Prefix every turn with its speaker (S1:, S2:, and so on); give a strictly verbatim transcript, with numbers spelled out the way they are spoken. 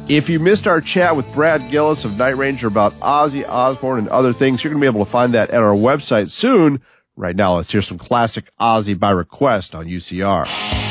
S1: If you missed our chat with Brad Gillis of Night Ranger about Ozzy Osbourne and other things, you're going to be able to find that at our website soon. Right now, let's hear some classic Ozzy by request on U C R.